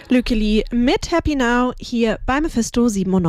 Lückeli mit Happy Now hier bei Mephisto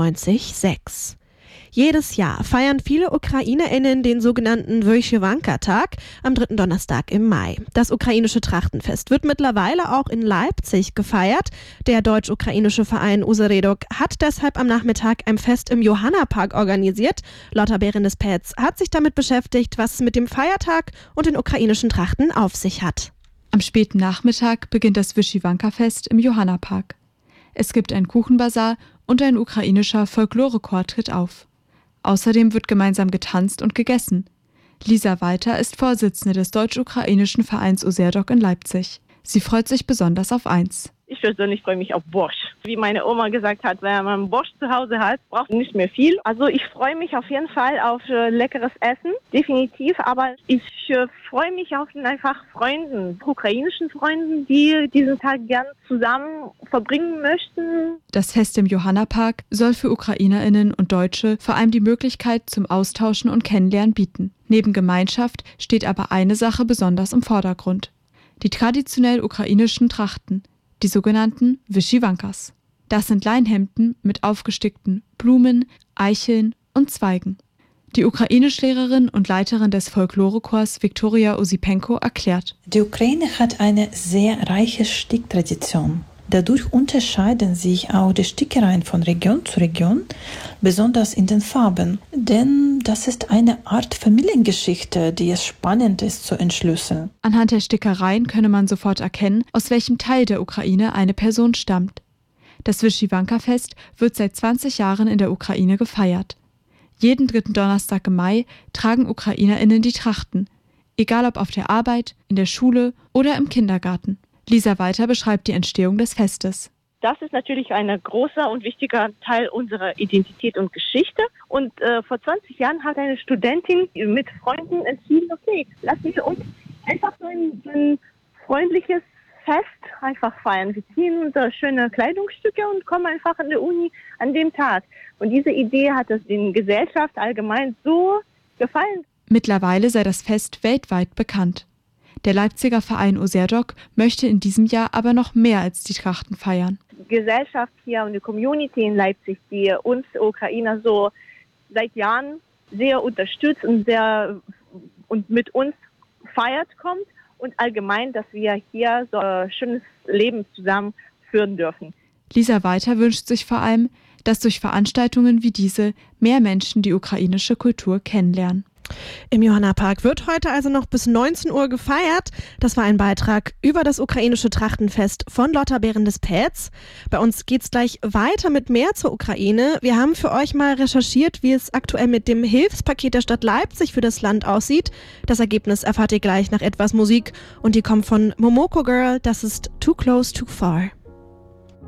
97.6. Jedes Jahr feiern viele UkrainerInnen den sogenannten Wyschwanka-Tag am 3. Donnerstag im Mai. Das ukrainische Trachtenfest wird mittlerweile auch in Leipzig gefeiert. Der deutsch-ukrainische Verein Useredok hat deshalb am Nachmittag ein Fest im Johannapark organisiert. Lotta Behrens-Pätz hat sich damit beschäftigt, was es mit dem Feiertag und den ukrainischen Trachten auf sich hat. Am späten Nachmittag beginnt das Wyschwanka-Fest im Johannapark. Es gibt einen Kuchenbazar und ein ukrainischer Folklorechor tritt auf. Außerdem wird gemeinsam getanzt und gegessen. Lisa Walter ist Vorsitzende des deutsch-ukrainischen Vereins Useredok in Leipzig. Sie freut sich besonders auf eins. Ich persönlich freue mich auf Borscht. Wie meine Oma gesagt hat, wenn man Borscht zu Hause hat, braucht man nicht mehr viel. Also ich freue mich auf jeden Fall auf leckeres Essen, definitiv. Aber ich freue mich auf einfach Freunden, ukrainischen Freunden, die diesen Tag gern zusammen verbringen möchten. Das Fest im Johannapark soll für UkrainerInnen und Deutsche vor allem die Möglichkeit zum Austauschen und Kennenlernen bieten. Neben Gemeinschaft steht aber eine Sache besonders im Vordergrund: die traditionell ukrainischen Trachten, die sogenannten Wyschwankas. Das sind Leinhemden mit aufgestickten Blumen, Eicheln und Zweigen. Die Ukrainischlehrerin und Leiterin des Folklorechors Viktoria Osipenko erklärt: Die Ukraine hat eine sehr reiche Sticktradition. Dadurch unterscheiden sich auch die Stickereien von Region zu Region, besonders in den Farben. Denn das ist eine Art Familiengeschichte, die es spannend ist zu entschlüsseln. Anhand der Stickereien könne man sofort erkennen, aus welchem Teil der Ukraine eine Person stammt. Das Wyschwanka-Fest wird seit 20 Jahren in der Ukraine gefeiert. Jeden 3. Donnerstag im Mai tragen UkrainerInnen die Trachten, egal ob auf der Arbeit, in der Schule oder im Kindergarten. Lisa Walter beschreibt die Entstehung des Festes. Das ist natürlich ein großer und wichtiger Teil unserer Identität und Geschichte. Und vor 20 Jahren hat eine Studentin mit Freunden entschieden, okay, lassen wir uns einfach so ein freundliches Fest einfach feiern. Wir ziehen unsere schöne Kleidungsstücke und kommen einfach an der Uni an dem Tag. Und diese Idee hat es den Gesellschaft allgemein so gefallen. Mittlerweile sei das Fest weltweit bekannt. Der Leipziger Verein Useredok möchte in diesem Jahr aber noch mehr als die Trachten feiern. Die Gesellschaft hier und die Community in Leipzig, die uns Ukrainer so seit Jahren sehr unterstützt und mit uns feiert, kommt. Und allgemein, dass wir hier so ein schönes Leben zusammen führen dürfen. Lisa Walter wünscht sich vor allem, dass durch Veranstaltungen wie diese mehr Menschen die ukrainische Kultur kennenlernen. Im Johannapark wird heute also noch bis 19 Uhr gefeiert. Das war ein Beitrag über das ukrainische Trachtenfest von Lotta Behrens-Pätz. Bei uns geht's gleich weiter mit mehr zur Ukraine. Wir haben für euch mal recherchiert, wie es aktuell mit dem Hilfspaket der Stadt Leipzig für das Land aussieht. Das Ergebnis erfahrt ihr gleich nach etwas Musik und die kommt von Momoko Girl. Das ist Too Close, Too Far.